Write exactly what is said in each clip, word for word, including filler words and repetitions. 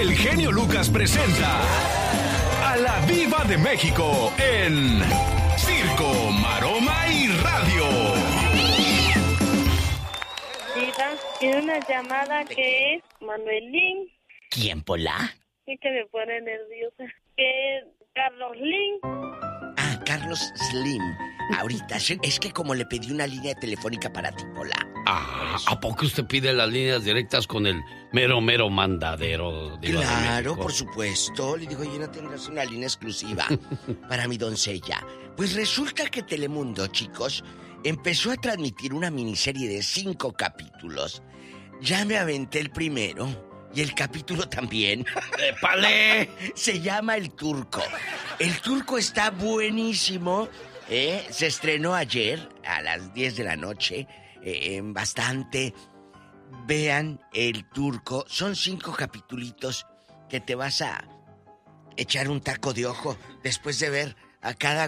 el genio Lucas presenta a la Diva de México en Circo, Maroma y Radio. Diva, tiene una llamada que es Manuelín. ¿Quién, Pola? Y que me pone nerviosa. Que es Carlos Lin. Ah, Carlos Slim. Ahorita, es que como le pedí una línea telefónica para ti, Pola. Ah, ¿a poco usted pide las líneas directas con el mero, mero mandadero? Diva de Claro, México? por supuesto. Le digo, yo no tendrás una línea exclusiva para mi doncella. Pues resulta que Telemundo, chicos, empezó a transmitir una miniserie de cinco capítulos. Ya me aventé el primero y el capítulo también. ¡Épale! Se llama El Turco. El Turco está buenísimo. ¿eh? Se estrenó ayer a las diez de la noche. Eh, bastante. Vean El Turco. Son cinco capitulitos que te vas a echar un taco de ojo después de ver a cada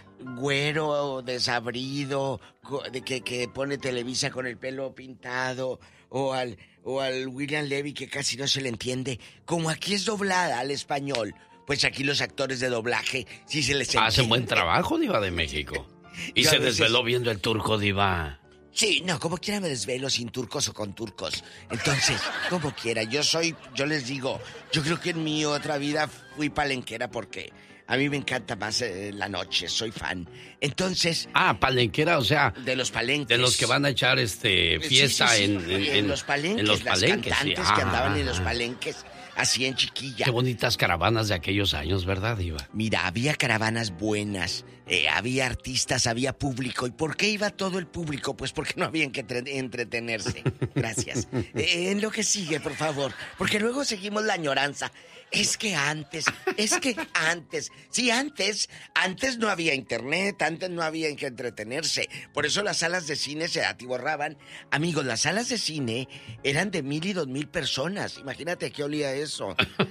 güero desabrido de que, que pone Televisa con el pelo pintado, o al, o al William Levy que casi no se le entiende. Como aquí es doblada al español, pues aquí los actores de doblaje sí se les entiende. Hacen buen trabajo, Diva de México. Y Yo se veces... desveló viendo El Turco, Diva. Sí, no, como quiera me desvelo, sin turcos o con turcos. Entonces, como quiera, yo soy, yo les digo, yo creo que en mi otra vida fui palenquera porque a mí me encanta más eh, la noche, soy fan. Entonces... Ah, palenquera, o sea... De los palenques. De los que van a echar este fiesta sí, sí, sí. En, en, en los palenques, en los las palenques, cantantes sí. que Ah, andaban en los palenques, así en chiquilla. Qué bonitas caravanas de aquellos años, ¿verdad, Diva? Mira, había caravanas buenas, eh, había artistas, había público. ¿Y por qué iba todo el público? Pues porque no había que entre- entretenerse. Gracias. Eh, en lo que sigue, por favor, porque luego seguimos la añoranza. Es que antes, es que antes, sí, antes, antes no había internet, antes no había en que entretenerse. Por eso las salas de cine se atiborraban. Amigos, las salas de cine eran de mil y dos mil personas. Imagínate qué olía eso.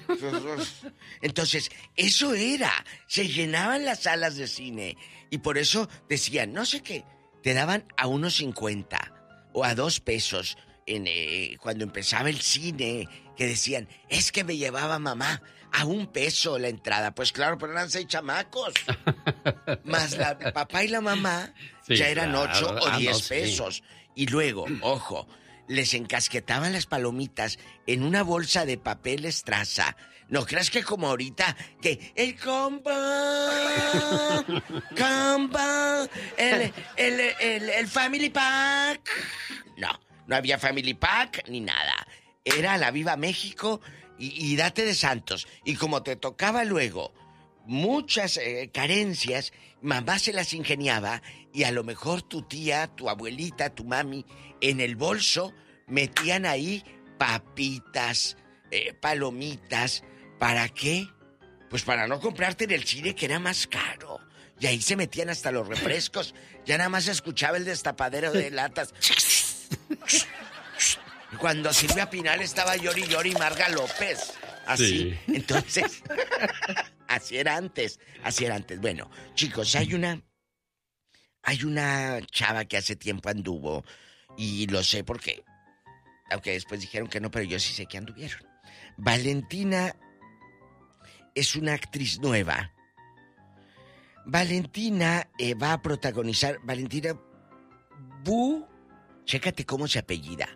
Entonces, eso era, se llenaban las salas de cine. Y por eso decían, no sé qué, te daban a unos cincuenta o a dos pesos. En, eh, cuando empezaba el cine, que decían, es que me llevaba mamá a un peso la entrada. Pues claro, pero eran seis chamacos. Más la papá y la mamá, sí, ya eran claro. ocho o ah, diez no, pesos. Sí. Y luego, ojo, les encasquetaban las palomitas en una bolsa de papel estraza. ¿No creas que como ahorita, que el compa, compa, el, el, el, el family pack? No. No había Family Pack ni nada. Era la Viva México y, y date de santos. Y como te tocaba luego muchas eh, carencias, mamá se las ingeniaba y a lo mejor tu tía, tu abuelita, tu mami, en el bolso metían ahí papitas, eh, palomitas. ¿Para qué? Pues para no comprarte en el cine, que era más caro. Y ahí se metían hasta los refrescos. Ya nada más se escuchaba el destapadero de latas. Cuando Silvia Pinal estaba llori llori y Marga López. Así. Sí. Entonces, así era antes. Así era antes. Bueno, chicos, hay una. Hay una chava que hace tiempo anduvo. Y lo sé porque. Aunque después dijeron que no, pero yo sí sé que anduvieron. Valentina es una actriz nueva. Valentina eh, va a protagonizar. Valentina Bu. Chécate cómo se apellida.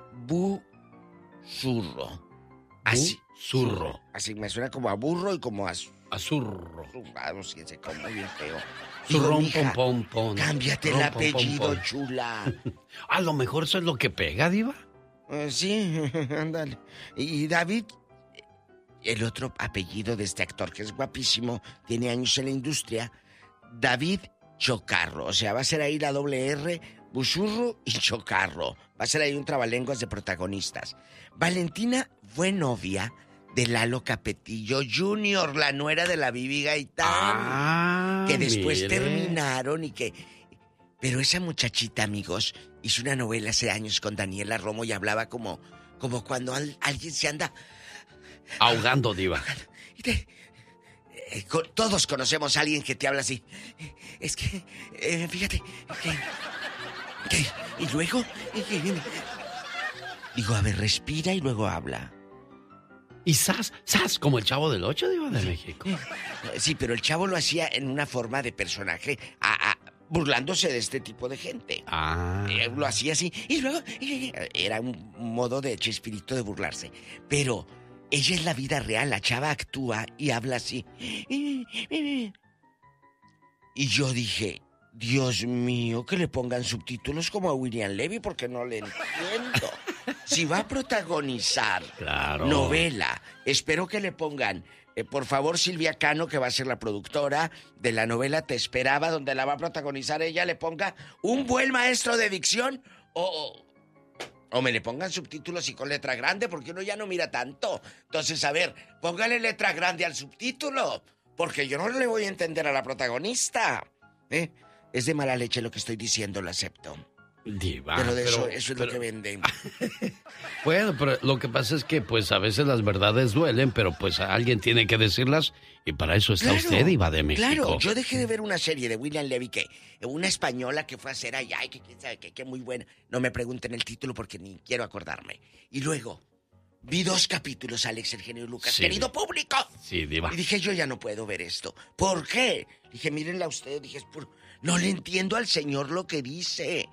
Busurro. Así. Zurro. Así me suena como a burro y como a... Azurro. No sé, como bien feo. Zurrón, pom, pom, pom. Cámbiate el apellido, pom, pom. Chula. A lo mejor eso es lo que pega, Diva. Uh, sí, ándale. Y David, el otro apellido de este actor que es guapísimo, tiene años en la industria, David Chocarro. O sea, va a ser ahí la doble R... Busurro y Chocarro. Va a ser ahí un trabalenguas de protagonistas. Valentina fue novia de Lalo Capetillo junior, la nuera de la Bibi Gaitán. Ah, que después mire. terminaron y que... Pero esa muchachita, amigos, hizo una novela hace años con Daniela Romo y hablaba como... Como cuando al, alguien se anda... Ahogando, Diva. Y te, eh, con, todos conocemos a alguien que te habla así. Es que... Eh, fíjate que... ¿Qué? ¿Y luego? Digo, a ver, respira y luego habla. Y sas, sas, como el Chavo del Ocho, Diva de México. Sí, pero el Chavo lo hacía en una forma de personaje, a, a, burlándose de este tipo de gente. Ah. Eh, lo hacía así, y luego eh, era un modo de Chespirito de burlarse. Pero ella es la vida real, la chava actúa y habla así. Y yo dije, Dios mío, que le pongan subtítulos como a William Levy, porque no le entiendo. Si va a protagonizar claro. novela, espero que le pongan, eh, por favor, Silvia Cano, que va a ser la productora de la novela Te Esperaba, donde la va a protagonizar ella, le ponga un buen maestro de dicción o, o me le pongan subtítulos y con letra grande, porque uno ya no mira tanto. Entonces, a ver, póngale letra grande al subtítulo, porque yo no le voy a entender a la protagonista. ¿Eh? Es de mala leche lo que estoy diciendo, lo acepto. Diva, pero de pero, eso, eso es pero... lo que venden. Bueno, pero lo que pasa es que pues a veces las verdades duelen, pero pues alguien tiene que decirlas y para eso está claro, usted, Diva de México. Claro, yo dejé de ver una serie de William Levy, que una española que fue a hacer allá y que quién sabe qué, que muy buena. No me pregunten el título porque ni quiero acordarme. Y luego vi dos capítulos, Alex, el genio Lucas. Sí. ¡Querido público! Sí, Diva. Y dije, yo ya no puedo ver esto. ¿Por qué? Dije, mírenla ustedes. Dije, es puro... No le entiendo al señor lo que dice.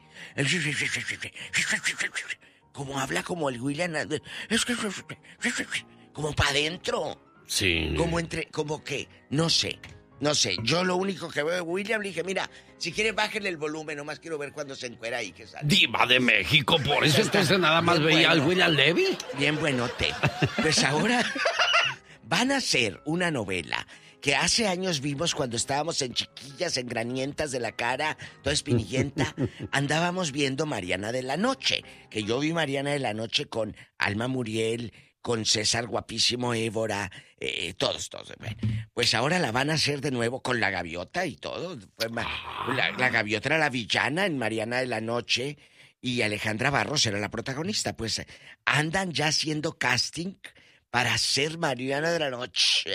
Como habla como el William. Es que... Como para adentro. Sí. Como entre... Como que... No sé. No sé. Yo lo único que veo de William, le dije, mira, si quiere bájenle el volumen. Nomás quiero ver cuando se encuera ahí que sale. Diva de México. Por eso entonces nada más Bien veía bueno. al William Levy. Bien buenote. Pues ahora van a hacer una novela que hace años vimos cuando estábamos en chiquillas, en granientas de la cara, toda espinillenta. Andábamos viendo Mariana de la Noche, que yo vi Mariana de la Noche con Alma Muriel, con César guapísimo, Évora, eh, todos, todos. Pues ahora la van a hacer de nuevo con la Gaviota y todo. La, la Gaviota era la villana en Mariana de la Noche y Alejandra Barros era la protagonista. Pues andan ya haciendo casting para ser Mariana de la Noche.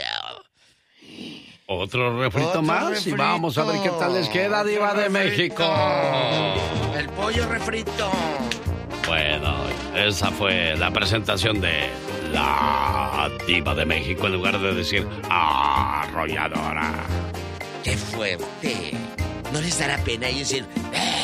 Otro refrito Otro más refrito. y vamos a ver qué tal les queda, Otro Diva de refrito. México. El pollo refrito. Bueno, esa fue la presentación de la Diva de México en lugar de decir arrolladora. ¡Qué fuerte! ¿No les dará pena y decir,